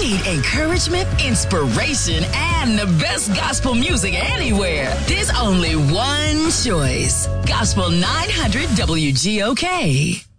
need encouragement, inspiration, and the best gospel music anywhere, there's only one choice. Gospel 900 WGOK.